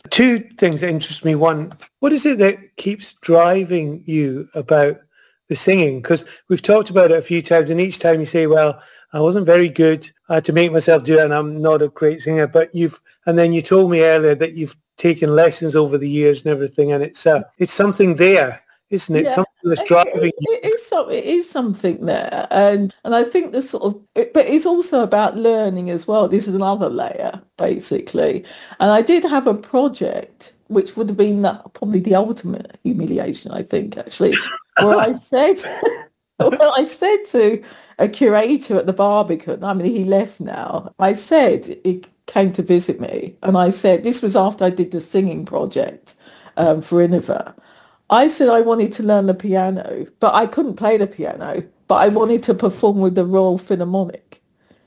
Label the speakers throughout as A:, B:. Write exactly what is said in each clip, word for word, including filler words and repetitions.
A: Two things that interest me. One, what is it that keeps driving you about the singing? Because we've talked about it a few times, and each time you say, well, I wasn't very good. I had to make myself do it, and I'm not a great singer. But you've, and then you told me earlier that you've taken lessons over the years and everything, and it's uh, it's something there, isn't it?
B: Yeah,
A: Something that's
B: it,
A: driving
B: it, it is some, it is something there, and and I think the sort of, it, but it's also about learning as well. This is another layer, basically, and I did have a project which would have been the, probably the ultimate humiliation, I think, actually, where I said, well, I said to a curator at the Barbican, I mean, he left now. I said, he came to visit me, and I said, this was after I did the singing project um, for Innova. I said I wanted to learn the piano, but I couldn't play the piano, but I wanted to perform with the Royal Philharmonic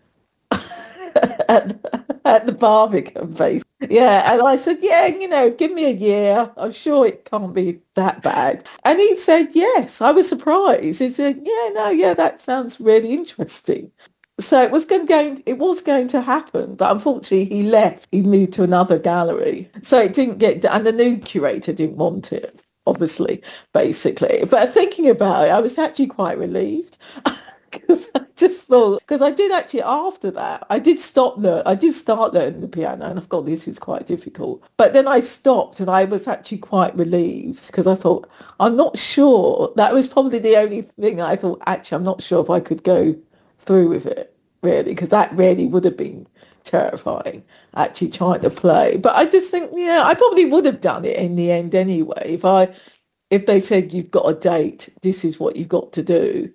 B: at, at the Barbican base. Yeah, and I said, yeah, you know, give me a year. I'm sure it can't be that bad. And he said, yes. I was surprised. He said, yeah, no, yeah, that sounds really interesting. So it was going, going it was going to happen, but unfortunately he left. He moved to another gallery. So it didn't get, and the new curator didn't want it, obviously, basically. But thinking about it, I was actually quite relieved because I just thought, because I did actually after that, I did stop learn, I did start learning the piano, and I've got this is quite difficult. But then I stopped, and I was actually quite relieved because I thought, I'm not sure. That was probably the only thing I thought, actually, I'm not sure if I could go through with it, really, because that really would have been terrifying, actually trying to play. But I just think, yeah, I probably would have done it in the end anyway. If I, if they said you've got a date, this is what you've got to do,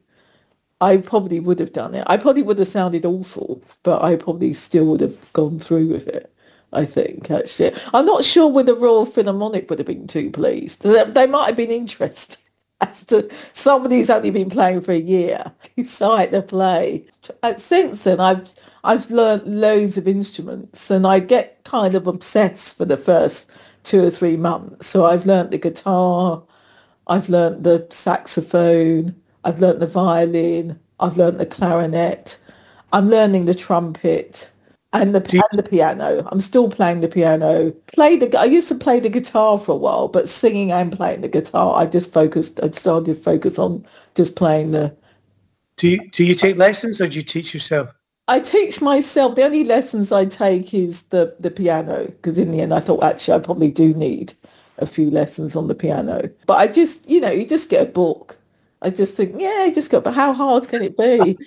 B: I probably would have done it. I probably would have sounded awful, but I probably still would have gone through with it. I think, actually. I'm not sure whether Royal Philharmonic would have been too pleased. They, they might have been interested as to somebody who's only been playing for a year decide to play. And since then, I've I've learned loads of instruments, and I get kind of obsessed for the first two or three months. So I've learned the guitar, I've learned the saxophone, I've learned the violin, I've learned the clarinet, I'm learning the trumpet and the
A: Do you,
B: and the piano. I'm still playing the piano. Play the I used to play the guitar for a while, but singing and playing the guitar, I just focused. I decided to focus on just playing the.
A: do you do you take lessons, or do you teach yourself?
B: I teach myself. The only lessons I take is the the piano, because in the end, I thought actually I probably do need a few lessons on the piano. But I just, you know, you just get a book. I just think, yeah, you just go. But how hard can it be?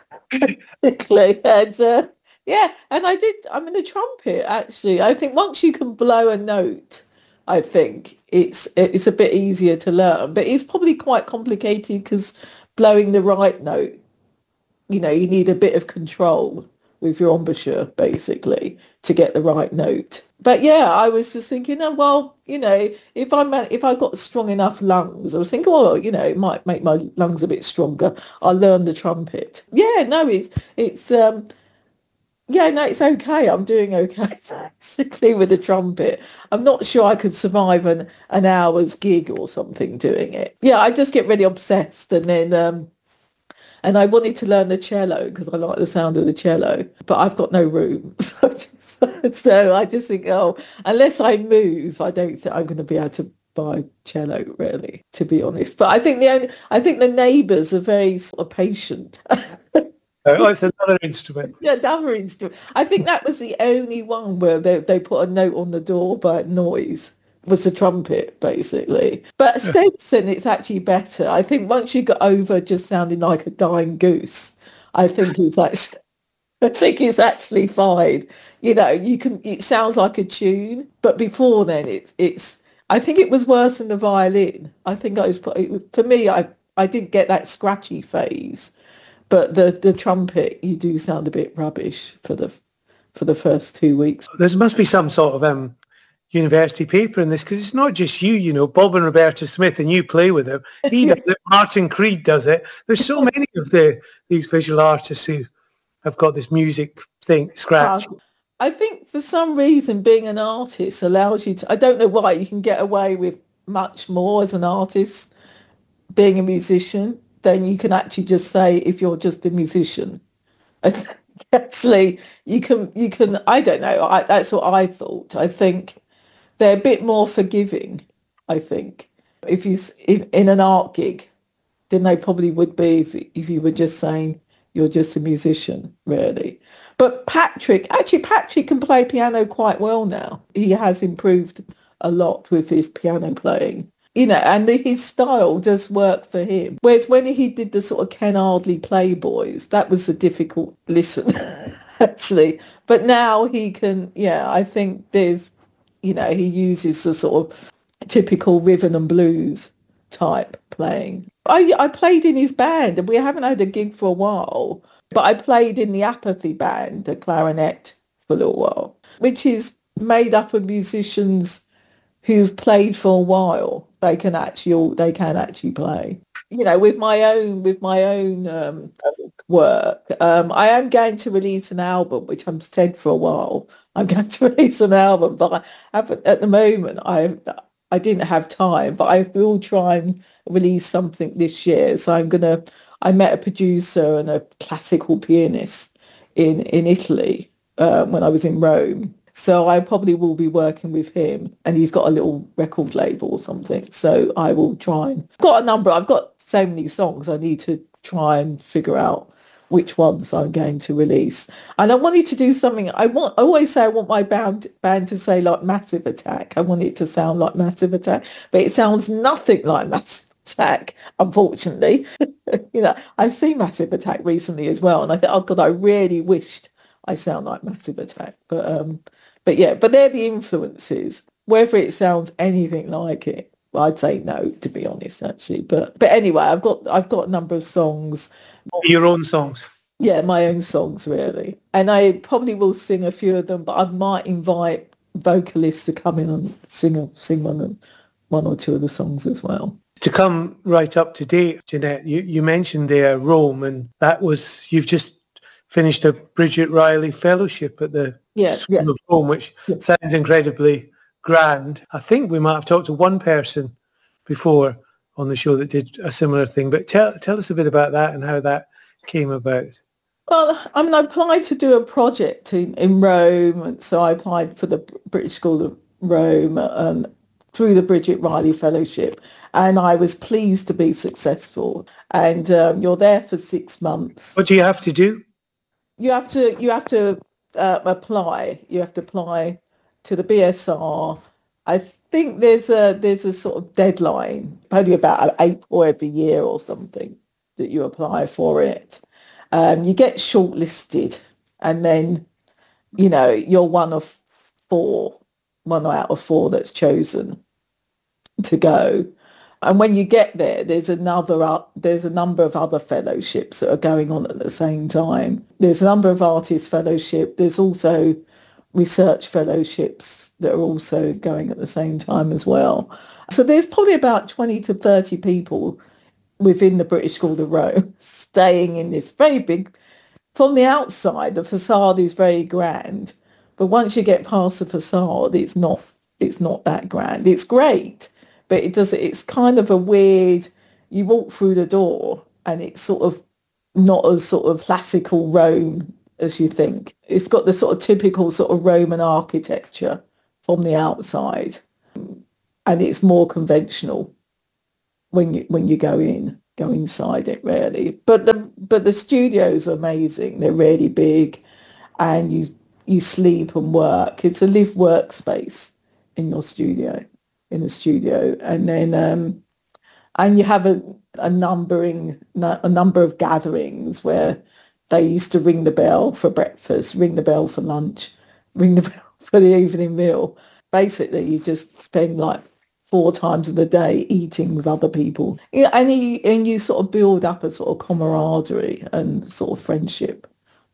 B: Basically, and uh, yeah, and I did. I'm in the trumpet actually. I think once you can blow a note, I think it's it's a bit easier to learn. But it's probably quite complicated because blowing the right note, you know, you need a bit of control with your embouchure basically to get the right note. But yeah, I was just thinking, oh, well, you know, if I man- if I got strong enough lungs, I was thinking, well, you know, it might make my lungs a bit stronger. I'll learn the trumpet. Yeah, no, it's it's um yeah, no, it's okay. I'm doing okay basically with the trumpet. I'm not sure I could survive an an hour's gig or something doing it. Yeah, I just get really obsessed, and then um and I wanted to learn the cello because I like the sound of the cello, but I've got no room. So, just, so I just think, oh, unless I move, I don't think I'm going to be able to buy cello, really, to be honest. But I think the only, I think the neighbours are very sort of patient.
A: Oh, it's another instrument.
B: Yeah, another instrument. I think that was the only one where they, they put a note on the door by noise was the trumpet, basically. But since then, it's actually better. I think once you got over just sounding like a dying goose, I think it's actually, I think it's actually fine. You know, you can, it sounds like a tune, but before then, it's, it's, I think it was worse than the violin. I think I was, for me, I, I didn't get that scratchy phase. But the, the trumpet, you do sound a bit rubbish for the for the first two weeks.
A: There must be some sort of um, university paper in this, because it's not just you, you know, Bob and Roberta Smith, and you play with him. He does it. Martin Creed does it. There's so many of the these visual artists who have got this music thing, scratch.
B: I think for some reason being an artist allows you to, I don't know why, you can get away with much more as an artist being a musician than you can actually just say if you're just a musician. I think actually you can you can I don't know, I, that's what I thought. I think they're a bit more forgiving, I think. If you s- if, in an art gig, than they probably would be if, if you were just saying you're just a musician, really. But Patrick, actually, Patrick can play piano quite well now. He has improved a lot with his piano playing. You know, and the, his style does work for him. Whereas when he did the sort of Ken Ardley Playboys, that was a difficult listen, actually. But now he can, yeah, I think there's, you know, he uses the sort of typical rhythm and blues type playing. I, I played in his band and we haven't had a gig for a while, but I played in the Apathy band, the clarinet, for a little while, which is made up of musicians who've played for a while. They can actually they can actually play. You know, with my own with my own um, work, um, I am going to release an album, which I've said for a while. I'm going to release an album, but I haven't at the moment. I I didn't have time, but I will try and release something this year. So I'm gonna. I met a producer and a classical pianist in in Italy uh, when I was in Rome. So I probably will be working with him, and he's got a little record label or something. So I will try and I've got a number. I've got so many songs. I need to try and figure out which ones I'm going to release. And I wanted to do something. I want. I always say I want my band band to say like Massive Attack. I want it to sound like Massive Attack, but it sounds nothing like Massive Attack, unfortunately. You know, I've seen Massive Attack recently as well, and I thought, oh God, I really wished I sound like Massive Attack. But um, but yeah, but they're the influences. Whether it sounds anything like it, well, I'd say no, to be honest, actually. But but anyway, I've got I've got a number of songs.
A: Your own songs.
B: Yeah, my own songs really, and I probably will sing a few of them. But I might invite vocalists to come in and sing a, sing one of, one or two of the songs as well.
A: To come right up to date, Jeanette, you, you mentioned there Rome, and that was, you've just finished a Bridget Riley Fellowship at the
B: Yeah,
A: School
B: yeah.
A: of Rome, which
B: Yeah.
A: sounds incredibly grand. I think we might have talked to one person before on the show that did a similar thing, but tell tell us a bit about that and how that came about.
B: Well, I mean, I applied to do a project in, in Rome, and so I applied for the British School of Rome um, through the Bridget Riley Fellowship, and I was pleased to be successful. And um, you're there for six months.
A: What do you have to do?
B: You have to you have to uh, apply. You have to apply to the B S R. I think there's a there's a sort of deadline, probably about April every year or something, that you apply for it. Um, you get shortlisted, and then you know you're one of four, one out of four that's chosen to go. And when you get there, there's another uh, there's a number of other fellowships that are going on at the same time. There's a number of artist fellowship. There's also research fellowships that are also going at the same time as well. So there's probably about twenty to thirty people within the British School of Rome staying in this very big. From the outside, the facade is very grand, but once you get past the facade, it's not it's not that grand. It's great, but it does it's kind of a weird. You walk through the door, and it's sort of not as sort of classical Rome as you think. It's got the sort of typical sort of Roman architecture from the outside, and it's more conventional when you when you go in. Go inside it really, but the but the studio's amazing. They're really big, and you you sleep and work. It's a live workspace in your studio, in the studio, and then um, and you have a a numbering a number of gatherings where they used to ring the bell for breakfast, ring the bell for lunch, ring the bell for the evening meal. Basically, you just spend like four times in a day eating with other people. Yeah, and you, and you sort of build up a sort of camaraderie and sort of friendship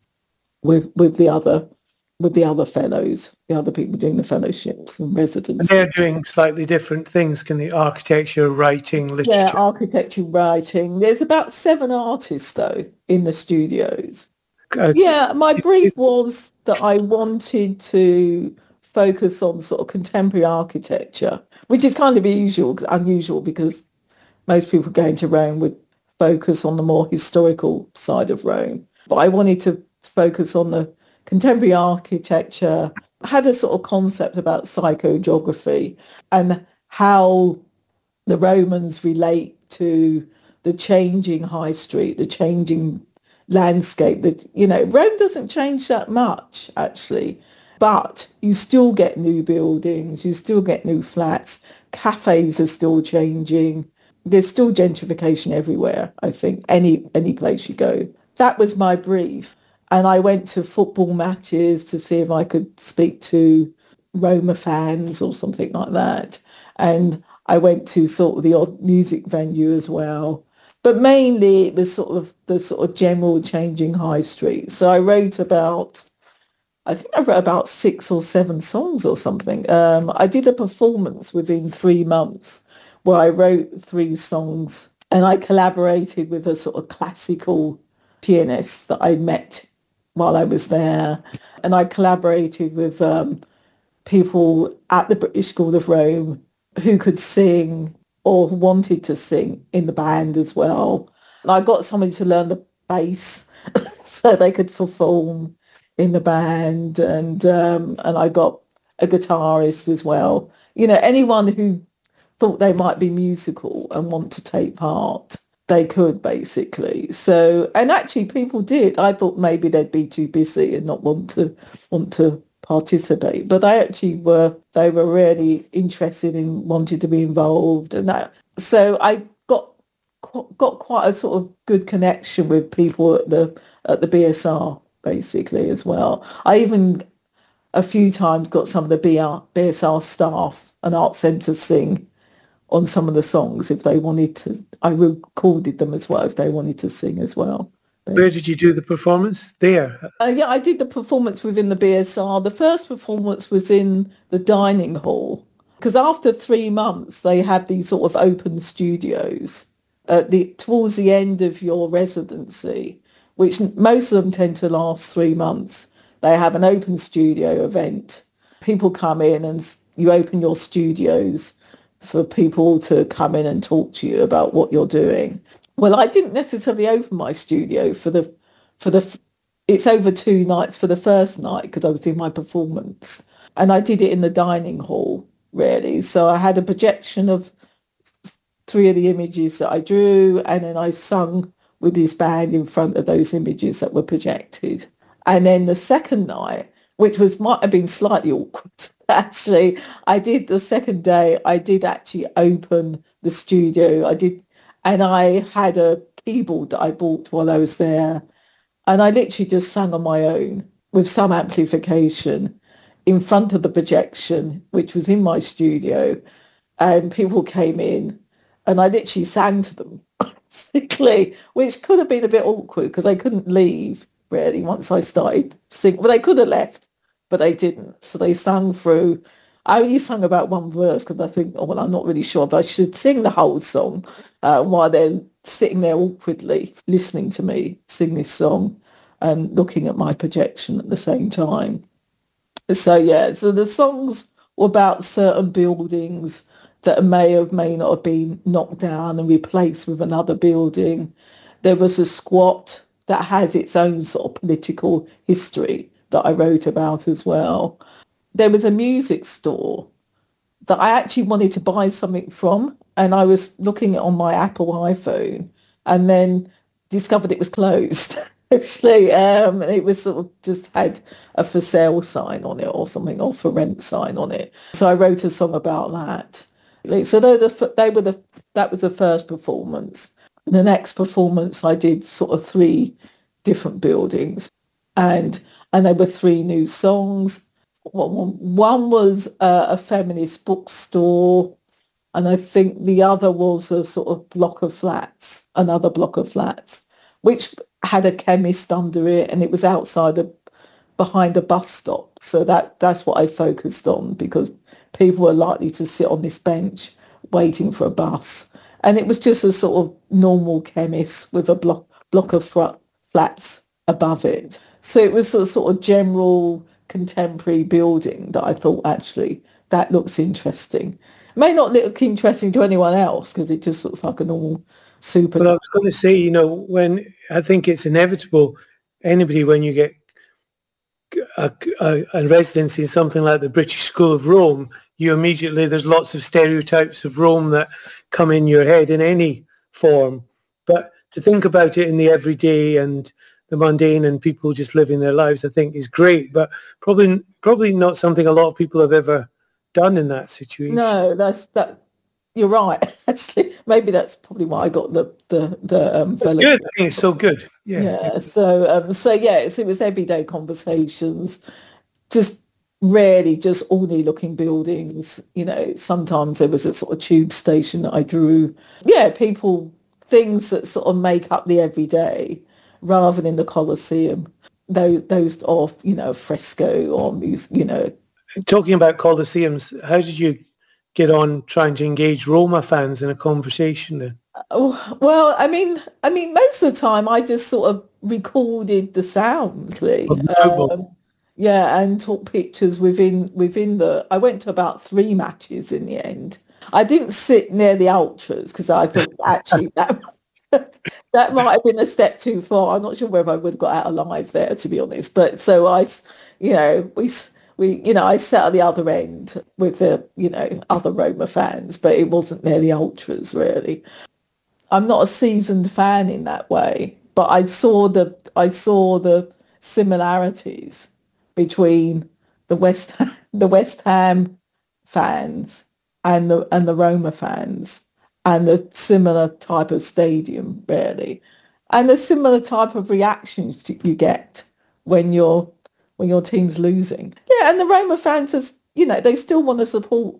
B: with with the other with the other fellows, the other people doing the fellowships and
A: And
B: residency.
A: they're doing slightly different things. Can the architecture, writing,
B: Yeah,
A: literature?
B: architecture, writing. There's about seven artists though in the studios.
A: Uh,
B: Yeah, my brief was that I wanted to focus on sort of contemporary architecture, which is kind of usual, unusual because most people going to Rome would focus on the more historical side of Rome. But I wanted to focus on the contemporary architecture, had a sort of concept about psychogeography and how the Romans relate to the changing high street, the changing landscape. That, you know, Rome doesn't change that much actually, but you still get new buildings, you still get new flats, cafes are still changing. There's still gentrification everywhere, I think, any any place you go. That was my brief. And I went to football matches to see if I could speak to Roma fans or something like that. And I went to sort of the odd music venue as well. But mainly it was sort of the sort of general changing high street. So I wrote about, I think I wrote about six or seven songs or something. Um, I did a performance within three months where I wrote three songs and I collaborated with a sort of classical pianist that I met while I was there. And I collaborated with um, people at the British School of Rome who could sing or wanted to sing in the band as well. And I got somebody to learn the bass so they could perform in the band. And um, and I got a guitarist as well. You know, anyone who thought they might be musical and want to take part, they could basically. So, and actually people did. I thought maybe they'd be too busy and not want to want to participate, but they actually were, they were really interested in wanting to be involved. And that, so I got got quite a sort of good connection with people at the at the B S R basically as well. I even a few times got some of the B S R staff and art centres sing on some of the songs if they wanted to. I recorded them as well if they wanted to sing as well.
A: Where did you do the performance? There?
B: Uh, yeah, I did the performance within the B S R. The first performance was in the dining hall because after three months they have these sort of open studios at the towards the end of your residency, which most of them tend to last three months. They have an open studio event. People come in and you open your studios for people to come in and talk to you about what you're doing. Well, I didn't necessarily open my studio for the, for the, it's over two nights for the first night because I was doing my performance. And I did it in the dining hall, really. So I had a projection of three of the images that I drew, and then I sung with this band in front of those images that were projected. And then the second night, which was might have been slightly awkward, actually, I did the second day, I did actually open the studio. I did, and I had a keyboard that I bought while I was there. And I literally just sang on my own with some amplification in front of the projection, which was in my studio. And people came in and I literally sang to them, basically, which could have been a bit awkward because they couldn't leave, really, once I started singing. Well, they could have left, but they didn't. So they sang through. I only sang about one verse because I think, oh, well, I'm not really sure if I should sing the whole song uh, while they're sitting there awkwardly listening to me sing this song and looking at my projection at the same time. So, yeah, so the songs were about certain buildings that may have may not have been knocked down and replaced with another building. There was a squat that has its own sort of political history that I wrote about as well. There was a music store that I actually wanted to buy something from, and I was looking on my Apple iPhone and then discovered it was closed. Actually, um, it was sort of just had a for sale sign on it or something, or for rent sign on it. So I wrote a song about that. So they were the, they were the that was the first performance. The next performance I did sort of three different buildings, and and there were three new songs. One was a, a feminist bookstore, and I think the other was a sort of block of flats, another block of flats, which had a chemist under it, and it was outside of behind a bus stop. So that that's what I focused on because people were likely to sit on this bench waiting for a bus. And it was just a sort of normal chemist with a block block of fr- flats above it. So it was a sort of general contemporary building that I thought, actually, that looks interesting. It may not look interesting to anyone else because it just looks like a normal super...
A: But I was going to say, you know, when I think it's inevitable, anybody, when you get a, a, a residency in something like the British School of Rome, you immediately, there's lots of stereotypes of Rome that come in your head in any form. But to think about it in the everyday and the mundane and people just living their lives, I think is great, but probably probably not something a lot of people have ever done in that situation.
B: No, that's that. You're right. Actually, maybe that's probably why I got the the the um.
A: That's good. I think it's so good. Yeah.
B: Yeah. So um. So yeah. So it was everyday conversations, just really just orderly looking buildings. You know, sometimes there was a sort of tube station that I drew. Yeah, people, things that sort of make up the everyday, rather than the Colosseum. Those those of you know fresco or music. You know.
A: Talking about Colosseums, how did you get on trying to engage Roma fans in a conversation then?
B: Oh, well, I mean, I mean, most of the time I just sort of recorded the sound, um, yeah, and took pictures within within the. I went to about three matches in the end. I didn't sit near the ultras because I thought actually that that might have been a step too far. I'm not sure whether I would have got out alive there, to be honest. But so I, you know, we. We, you know, I sat at the other end with the, you know, other Roma fans, but it wasn't near the ultras really. I'm not a seasoned fan in that way, but I saw the I saw the similarities between the West the West Ham fans and the and the Roma fans, and the similar type of stadium really, and the similar type of reactions you get when you're when your team's losing. Yeah, and the Roma fans, is, you know, they still want to support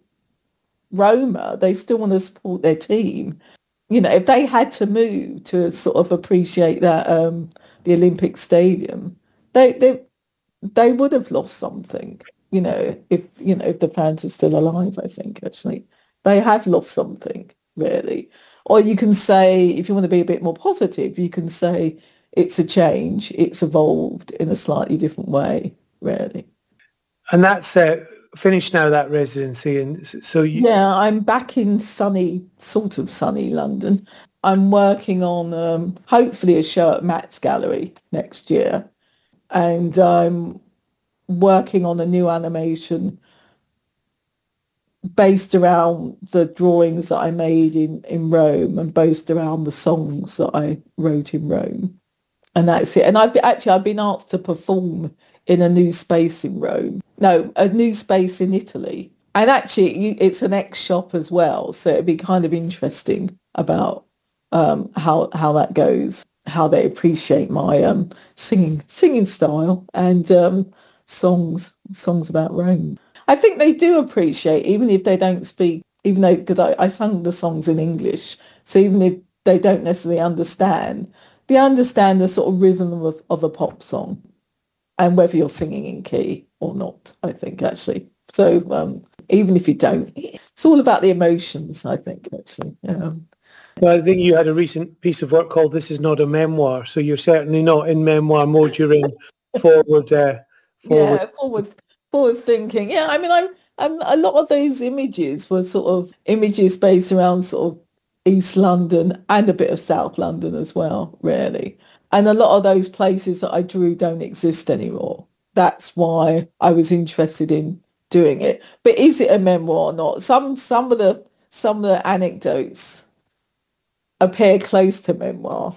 B: Roma. They still want to support their team. You know, if they had to move to sort of appreciate that um, the Olympic Stadium, they they they would have lost something. You know, if you know if the fans are still alive, I think actually they have lost something really. Or you can say, if you want to be a bit more positive, you can say it's a change, it's evolved in a slightly different way, really.
A: And that's uh, finished now, that residency, and so you...
B: Yeah, I'm back in sunny, sort of sunny London. I'm working on um, hopefully a show at Matt's Gallery next year, and I'm working on a new animation based around the drawings that I made in, in Rome and based around the songs that I wrote in Rome. And that's it. And I've been, actually, I've been asked to perform in a new space in Rome. No, a new space in Italy. And actually, you, it's an ex-shop as well. So it'd be kind of interesting about um, how how that goes, how they appreciate my um, singing singing style and um, songs songs about Rome. I think they do appreciate, even if they don't speak, even though, because I, I sang the songs in English. So even if they don't necessarily understand, they understand the sort of rhythm of, of a pop song, and whether you're singing in key or not, I think, actually. So um, even if you don't, it's all about the emotions, I think, actually. Um,
A: well, I think you had a recent piece of work called This Is Not a Memoir, so you're certainly not in memoir mode, you're in forward, uh, forward.
B: Yeah, forward, forward thinking. Yeah, I mean, I'm, I'm, a lot of those images were sort of images based around sort of East London and a bit of South London as well, really. And a lot of those places that I drew don't exist anymore. That's why I was interested in doing it. But is it a memoir or not? Some some of the some of the anecdotes appear close to memoir,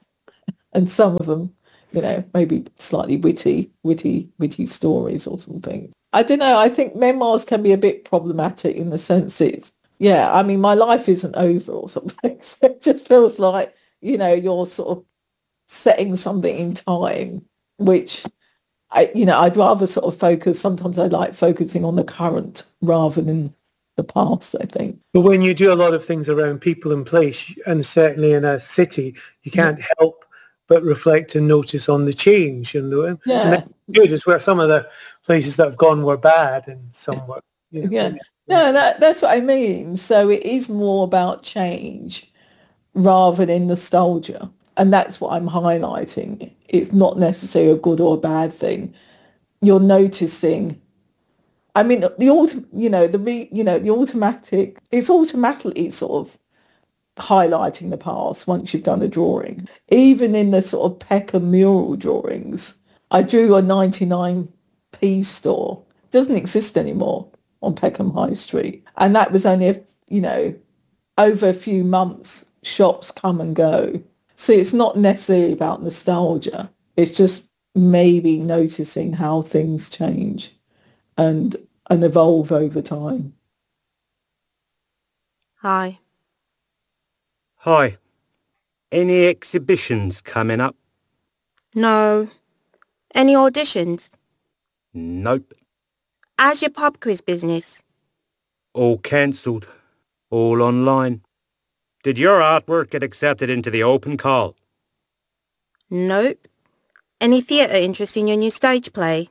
B: and some of them, you know, maybe slightly witty, witty, witty stories or something. I don't know. I think memoirs can be a bit problematic in the sense it's, yeah, I mean, my life isn't over or something. So it just feels like, you know, you're sort of setting something in time, which I, you know, I'd rather sort of focus. Sometimes I like focusing on the current rather than the past, I think.
A: But when you do a lot of things around people and place, and certainly in a city, you can't yeah. help but reflect and notice on the change. And,
B: yeah.
A: and that's good is where some of the places that have gone were bad and some were, you know,
B: yeah. No, that, that's what I mean. So it is more about change rather than nostalgia. And that's what I'm highlighting. It's not necessarily a good or a bad thing. You're noticing. I mean, the auto, you know, the re, you know, the automatic. It's automatically sort of highlighting the past once you've done a drawing. Even in the sort of Peckham mural drawings, I drew a ninety-nine P store. It doesn't exist anymore on Peckham High Street. And that was only, a, you know, over a few months, shops come and go. So it's not necessarily about nostalgia. It's just maybe noticing how things change and and evolve over time.
C: Hi.
D: Hi. Any exhibitions coming up?
C: No. Any auditions?
D: Nope.
C: How's your pub quiz business?
D: All cancelled. All online. Did your artwork get accepted into the open call?
C: Nope. Any theatre interest in your new stage play?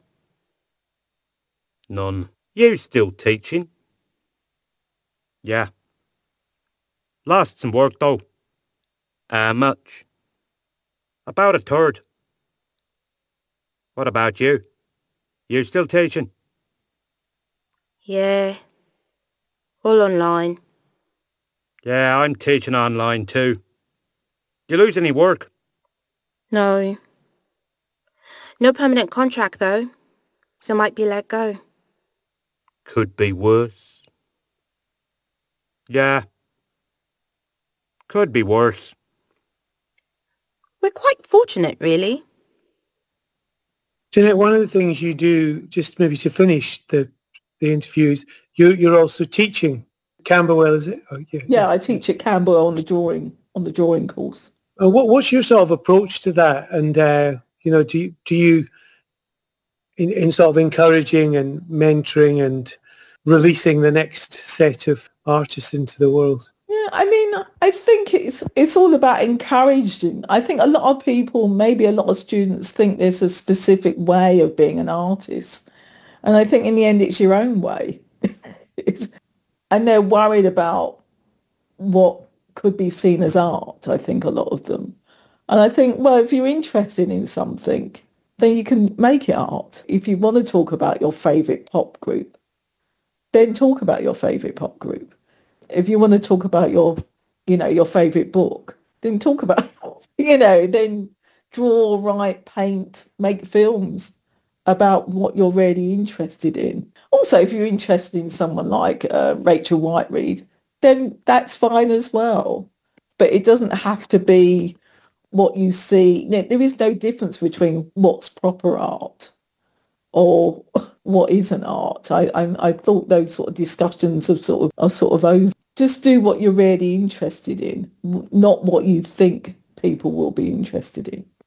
D: None. You still teaching? Yeah. Lost some work though. How much? About a third. What about you? You still teaching?
C: Yeah. All online.
D: Yeah, I'm teaching online too. You lose any work?
C: No. No permanent contract though, so might be let go.
D: Could be worse. Yeah. Could be worse.
C: We're quite fortunate, really.
A: Jeanette, one of the things you do, just maybe to finish the the interviews, you you're also teaching. Camberwell, is it? Oh, yeah,
B: Yeah, I teach at Camberwell on the drawing on the drawing course.
A: Uh, what what's your sort of approach to that? And uh, you know, do you, do you in, in sort of encouraging and mentoring and releasing the next set of artists into the world?
B: Yeah, I mean, I think it's it's all about encouraging. I think a lot of people, maybe a lot of students, think there's a specific way of being an artist, and I think in the end, it's your own way. It's, and they're worried about what could be seen as art. I think a lot of them, and I think, well, if you're interested in something, then you can make it art. If you want to talk about your favourite pop group, then talk about your favourite pop group. If you want to talk about your, you know, your favourite book, then talk about, you know, then draw, write, paint, make films about what you're really interested in. Also, if you're interested in someone like uh, Rachel Whiteread, then that's fine as well. But it doesn't have to be what you see. There is no difference between what's proper art or what isn't art. I, I I thought those sort of discussions have sort of are sort of over. Just do what you're really interested in, not what you think people will be interested in.